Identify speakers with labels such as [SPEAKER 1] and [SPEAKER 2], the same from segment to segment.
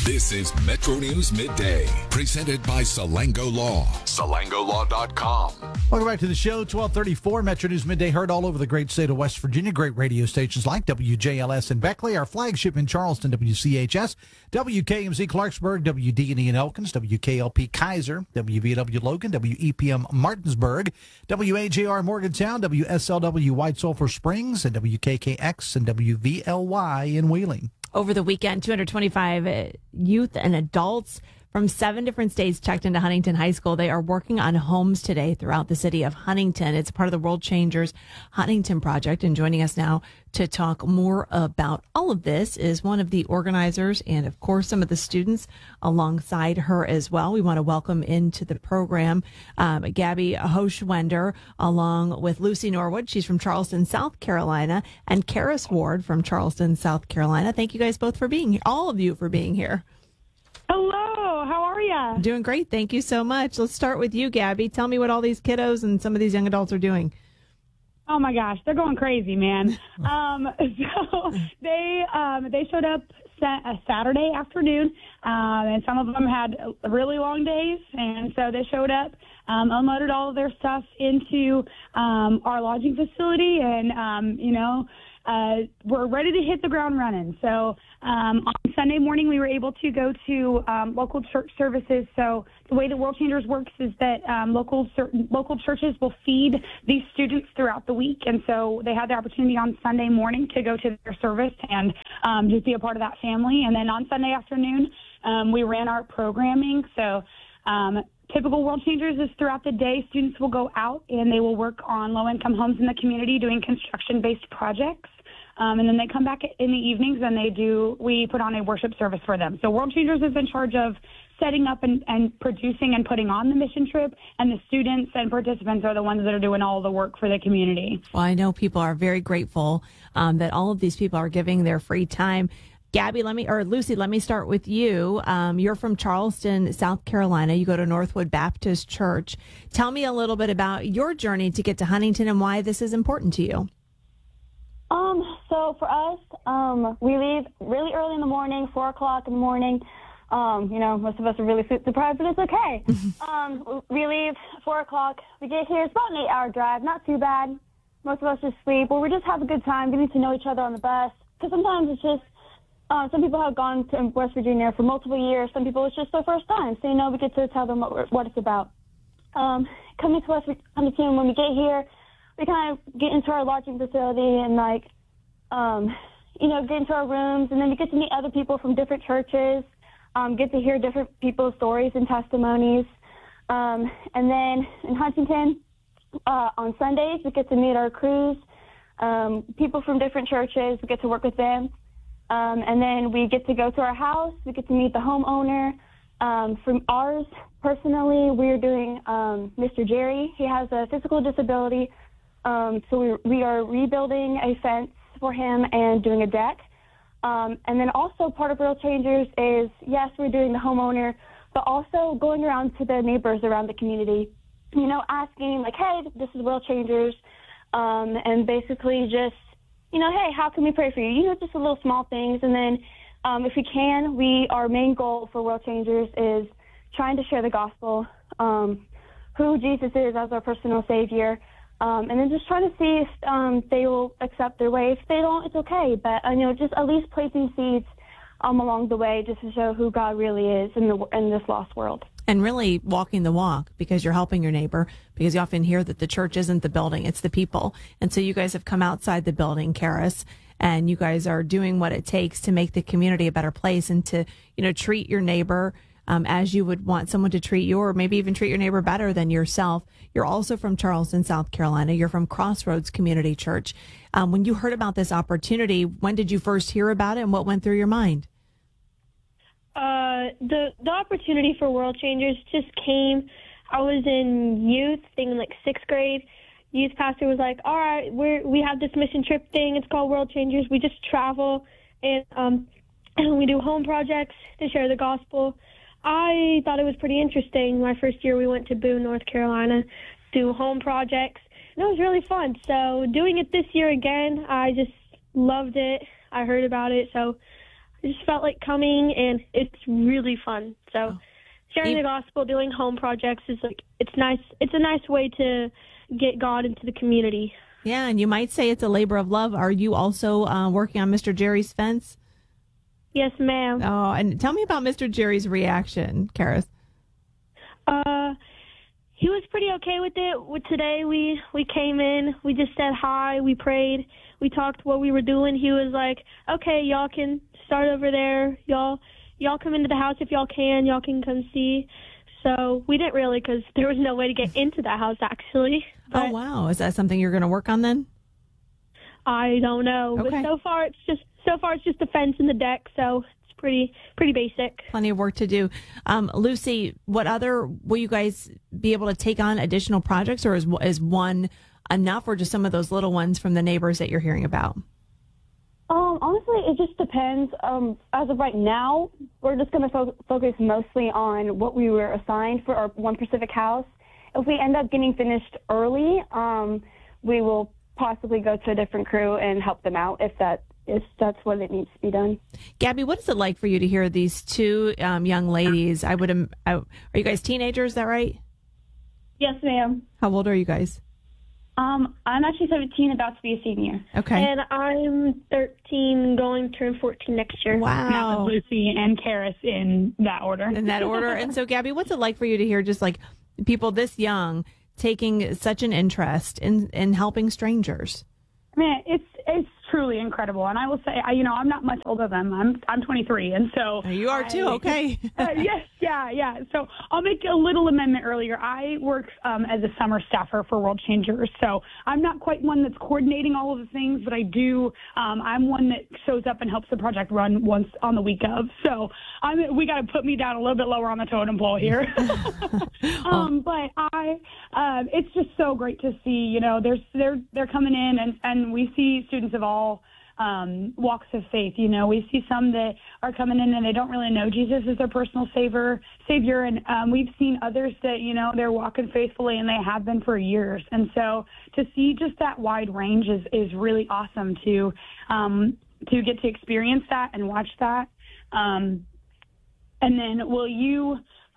[SPEAKER 1] This is Metro News Midday, presented by Salango Law. SalangoLaw.com.
[SPEAKER 2] Welcome back to the show. 1234 Metro News Midday, heard all over the great state of West Virginia. Great radio stations like WJLS in Beckley, our flagship in Charleston, WCHS, WKMZ Clarksburg, WD&E in Elkins, WKLP Kaiser, WVW Logan, WEPM Martinsburg, WAJR Morgantown, WSLW White Sulphur Springs, and WKKX and WVLY in Wheeling.
[SPEAKER 3] Over the weekend, 225 youth and adults from 7 different states checked into Huntington High School. They are working on homes today throughout the city of Huntington. It's part of the World Changers Huntington Project. And joining us now to talk more about all of this is one of the organizers and, of course, some of the students alongside her as well. We want to welcome into the program Gabby Hochwender, along with Lucy Norwood. She's from Charleston, South Carolina, and Karis Ward from Charleston, South Carolina. Thank you guys both for being here, all of you for being here.
[SPEAKER 4] Hello, how are you?
[SPEAKER 3] Doing great. Thank you so much. Let's start with you, Gabby. Tell me what all these kiddos and some of these young adults are doing.
[SPEAKER 4] Oh my gosh, they're going crazy, man. So they showed up Saturday afternoon, and some of them had really long days, and so they showed up, unloaded all of their stuff into our lodging facility, and we're ready to hit the ground running. So on Sunday morning, we were able to go to local church services. So the way the World Changers works is that local churches will feed these students throughout the week. And so they had the opportunity on Sunday morning to go to their service and just be a part of that family. And then on Sunday afternoon, we ran our programming. So typical World Changers is throughout the day, students will go out and they will work on low-income homes in the community doing construction-based projects. And then they come back in the evenings and we put on a worship service for them. So World Changers is in charge of setting up and producing and putting on the mission trip, and the students and participants are the ones that are doing all the work for the community.
[SPEAKER 3] Well, I know people are very grateful that all of these people are giving their free time. Gabby, Lucy, let me start with you. You're from Charleston, South Carolina. You go to Northwood Baptist Church. Tell me a little bit about your journey to get to Huntington and why this is important to you.
[SPEAKER 5] So for us, we leave really early in the morning, 4 o'clock in the morning. Most of us are really sleep deprived, but it's okay. We leave 4 o'clock. We get here. It's about an 8-hour drive. Not too bad. Most of us just sleep. Well, we just have a good time, getting to know each other on the bus. Because sometimes it's just, some people have gone to West Virginia for multiple years. Some people, it's just their first time. So, we get to tell them what it's about. Coming to West Virginia, when we get here, we kind of get into our lodging facility and, get into our rooms. And then we get to meet other people from different churches, get to hear different people's stories and testimonies. And then in Huntington, on Sundays, we get to meet our crews, people from different churches. We get to work with them. And then we get to go to our house. We get to meet the homeowner. From ours, personally, we're doing Mr. Jerry. He has a physical disability. So we are rebuilding a fence for him and doing a deck. And then also part of World Changers is, yes, we're doing the homeowner, but also going around to the neighbors around the community, asking hey, this is World Changers, and basically just, hey, how can we pray for you? Just the little small things. And then if we can, our main goal for World Changers is trying to share the gospel, who Jesus is as our personal Savior, and then just trying to see if they will accept their way. If they don't, it's okay. But, just at least planting seeds along the way just to show who God really is in this lost world.
[SPEAKER 3] And really walking the walk, because you're helping your neighbor, because you often hear that the church isn't the building, it's the people. And so you guys have come outside the building, Karis, and you guys are doing what it takes to make the community a better place and to, treat your neighbor as you would want someone to treat you, or maybe even treat your neighbor better than yourself. You're also from Charleston, South Carolina. You're from Crossroads Community Church. When you heard about this opportunity, when did you first hear about it and what went through your mind?
[SPEAKER 6] The opportunity for World Changers just came. I was in youth, thinking 6th grade. Youth pastor was like, all right, we have this mission trip thing. It's called World Changers. We just travel and we do home projects to share the gospel. I thought it was pretty interesting. My first year we went to Boone, North Carolina, do home projects. And it was really fun. So doing it this year again, I just loved it. I heard about it. So I just felt like coming, and it's really fun. So sharing the gospel, doing home projects is it's nice. It's a nice way to get God into the community.
[SPEAKER 3] Yeah, and you might say it's a labor of love. Are you also working on Mr. Jerry's fence?
[SPEAKER 6] Yes, ma'am.
[SPEAKER 3] Oh, and tell me about Mr. Jerry's reaction, Karis.
[SPEAKER 6] He was pretty okay with it. Today we came in, we just said hi, we prayed, we talked what we were doing. He was like, okay, y'all can start over there. Y'all come into the house if y'all can come see. So we didn't really, because there was no way to get into that house, actually.
[SPEAKER 3] Oh, wow. Is that something you're going to work on then?
[SPEAKER 6] I don't know.
[SPEAKER 3] Okay.
[SPEAKER 6] But so far it's just the fence and the deck, so it's pretty basic.
[SPEAKER 3] Plenty of work to do. Lucy, will you guys be able to take on additional projects, or is one enough, or just some of those little ones from the neighbors that you're hearing about?
[SPEAKER 5] Honestly, it just depends. As of right now, we're just going to focus mostly on what we were assigned for our One Pacific house. If we end up getting finished early, we will possibly go to a different crew and help them out if that's what it needs to be done.
[SPEAKER 3] Gabby, what is it like for you to hear these two young ladies? Are you guys teenagers? Is that right?
[SPEAKER 4] Yes, ma'am.
[SPEAKER 3] How old are you guys?
[SPEAKER 4] I'm actually 17, about to be a senior.
[SPEAKER 3] Okay.
[SPEAKER 6] And I'm 13, going to turn 14 next year.
[SPEAKER 3] Wow.
[SPEAKER 4] Lucy and Karis in that order.
[SPEAKER 3] And so, Gabby, what's it like for you to hear just like people this young taking such an interest in helping strangers?
[SPEAKER 4] Man, it's truly incredible, and I will say, I'm not much older than them. I'm 23, and so
[SPEAKER 3] you are too. Okay.
[SPEAKER 4] Yes, yeah. So I'll make a little amendment earlier. I work as a summer staffer for World Changers, so I'm not quite one that's coordinating all of the things, but I do. I'm one that shows up and helps the project run once on the week of. So we got to put me down a little bit lower on the totem pole here. But it's just so great to see. They're coming in, and we see students of all walks of faith. We see some that are coming in and they don't really know Jesus as their personal savior, and we've seen others that they're walking faithfully, and they have been for years. And so to see just that wide range is really awesome to get to experience that and watch that. And then will you?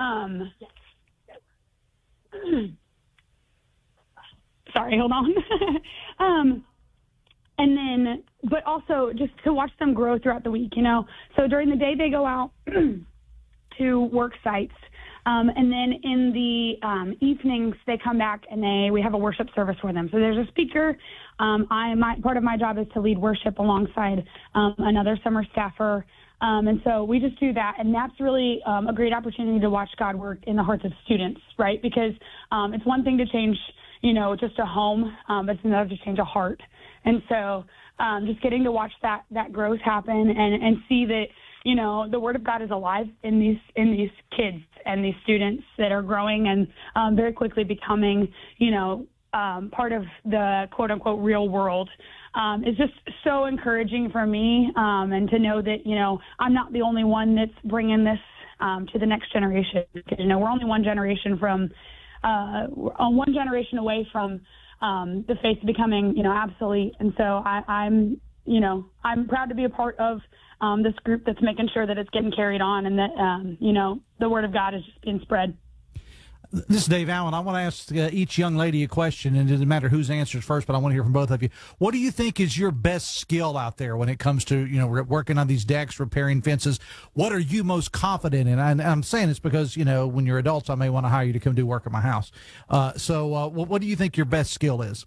[SPEAKER 4] Sorry, hold on. And then, but also just to watch them grow throughout the week, So during the day, they go out to work sites. And then in the evenings, they come back and we have a worship service for them. So there's a speaker. Part of my job is to lead worship alongside another summer staffer. And so we just do that. And that's really a great opportunity to watch God work in the hearts of students, right? Because it's one thing to change, just a home, but it's another to change a heart. And so just getting to watch that growth happen and see that, the Word of God is alive in these kids and these students that are growing and very quickly becoming, part of the quote-unquote real world is just so encouraging for me, and to know that, I'm not the only one that's bringing this to the next generation. We're only one generation away from the faith becoming, obsolete. And so I'm proud to be a part of this group that's making sure that it's getting carried on and that, the Word of God is just being spread.
[SPEAKER 2] This is Dave Allen. I want to ask each young lady a question, and it doesn't matter whose answers first, but I want to hear from both of you. What do you think is your best skill out there when it comes to, working on these decks, repairing fences? What are you most confident in? And I'm saying this because, when you're adults, I may want to hire you to come do work at my house. So what do you think your best skill is?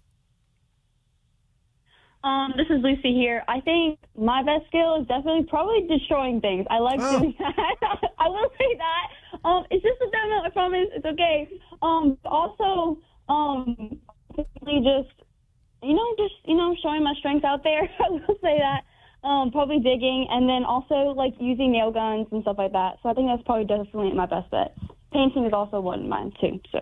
[SPEAKER 5] This is Lucy here. I think my best skill is definitely probably destroying things. I like doing that. I will say that. It's just a demo, I promise. It's okay. Also, just showing my strength out there. I will say that. Probably digging, and then also like using nail guns and stuff like that. So I think that's probably definitely my best bet. Painting is also one of mine too. So.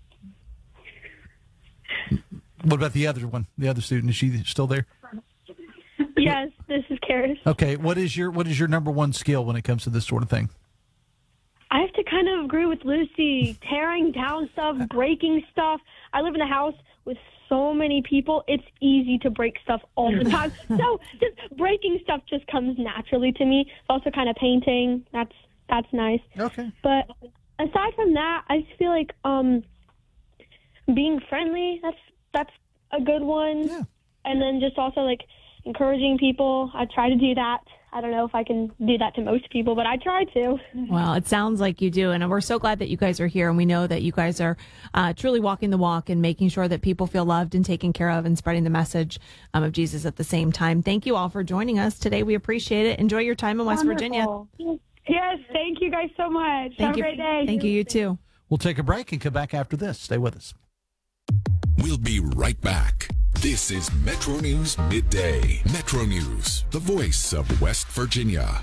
[SPEAKER 2] What about the other one? The other student, is she still there?
[SPEAKER 6] Yes, this is Karis.
[SPEAKER 2] Okay, what is your number one skill when it comes to this sort of thing?
[SPEAKER 6] I have to kind of agree with Lucy. Tearing down stuff, breaking stuff. I live in a house with so many people, it's easy to break stuff all the time. So just breaking stuff just comes naturally to me. Also kind of painting. That's nice.
[SPEAKER 2] Okay.
[SPEAKER 6] But aside from that, I just feel like being friendly, that's a good one.
[SPEAKER 2] Yeah.
[SPEAKER 6] And then just also like encouraging people. I try to do that. I don't know if I can do that to most people, but I try to.
[SPEAKER 3] Well, it sounds like you do. And we're so glad that you guys are here. And we know that you guys are truly walking the walk and making sure that people feel loved and taken care of and spreading the message of Jesus at the same time. Thank you all for joining us today. We appreciate it. Enjoy your time in West Virginia.
[SPEAKER 4] Yes, thank you guys so much. Have a great day.
[SPEAKER 3] Thank you, you too.
[SPEAKER 2] We'll take a break and come back after this. Stay with us.
[SPEAKER 1] We'll be right back. This is Metro News Midday. Metro News, the voice of West Virginia.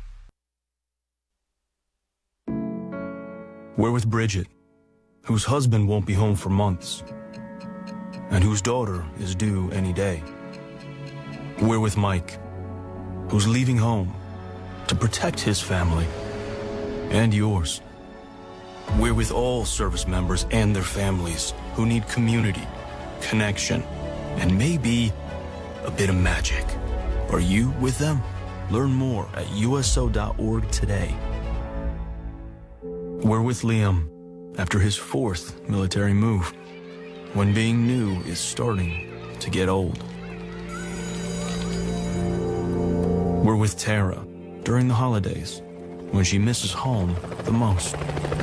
[SPEAKER 7] We're with Bridget, whose husband won't be home for months, and whose daughter is due any day. We're with Mike, who's leaving home to protect his family and yours. We're with all service members and their families who need community, connection, and maybe a bit of magic. Are you with them? Learn more at USO.org today. We're with Liam after his 4th military move, when being new is starting to get old. We're with Tara during the holidays, when she misses home the most.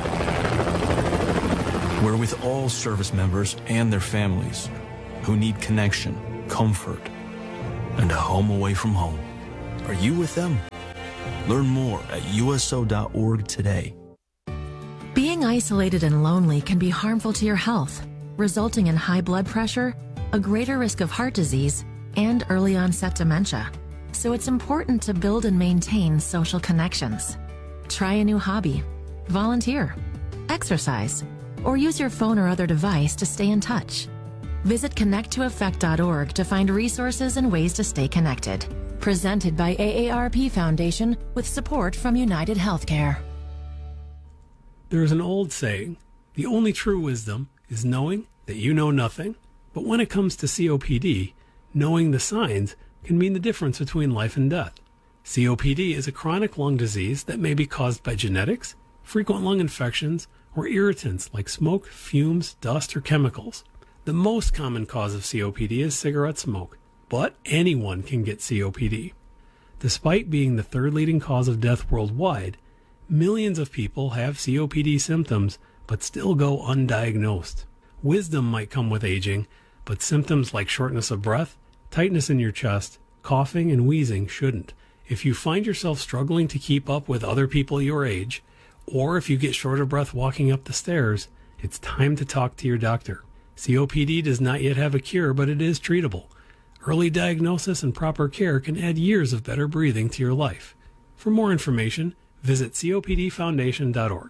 [SPEAKER 7] We're with all service members and their families who need connection, comfort, and a home away from home. Are you with them? Learn more at USO.org today.
[SPEAKER 8] Being isolated and lonely can be harmful to your health, resulting in high blood pressure, a greater risk of heart disease, and early onset dementia. So it's important to build and maintain social connections. Try a new hobby, volunteer, exercise, or use your phone or other device to stay in touch. Visit connecttoeffect.org to find resources and ways to stay connected. Presented by AARP Foundation with support from United Healthcare.
[SPEAKER 9] There is an old saying, the only true wisdom is knowing that you know nothing. But when it comes to COPD, knowing the signs can mean the difference between life and death. COPD is a chronic lung disease that may be caused by genetics, frequent lung infections, or irritants like smoke, fumes, dust, or chemicals. The most common cause of COPD is cigarette smoke, but anyone can get COPD. Despite being the 3rd leading cause of death worldwide, millions of people have COPD symptoms but still go undiagnosed. Wisdom might come with aging, but symptoms like shortness of breath, tightness in your chest, coughing, and wheezing shouldn't. If you find yourself struggling to keep up with other people your age, or if you get short of breath walking up the stairs, it's time to talk to your doctor. COPD does not yet have a cure, but it is treatable. Early diagnosis and proper care can add years of better breathing to your life. For more information, visit copdfoundation.org.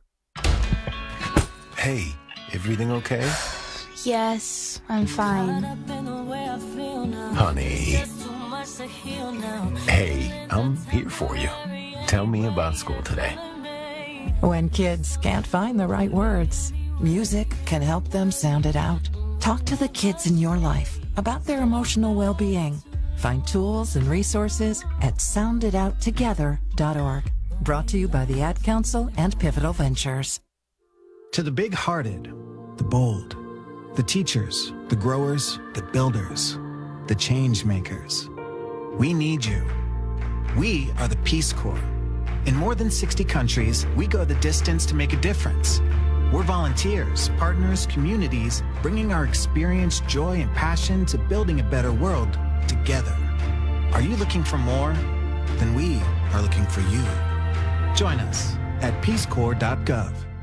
[SPEAKER 10] Hey, everything okay?
[SPEAKER 11] Yes, I'm fine.
[SPEAKER 10] Honey. Hey, I'm here for you. Tell me about school today.
[SPEAKER 12] When kids can't find the right words, music can help them sound it out. Talk to the kids in your life about their emotional well-being. Find tools and resources at sounditouttogether.org. Brought to you by the Ad Council and Pivotal Ventures.
[SPEAKER 13] To the big-hearted, the bold, the teachers, the growers, the builders, the change makers, we need you. We are the Peace Corps. In more than 60 countries, we go the distance to make a difference. We're volunteers, partners, communities, bringing our experience, joy, and passion to building a better world together. Are you looking for more? Then we are looking for you. Join us at peacecorps.gov.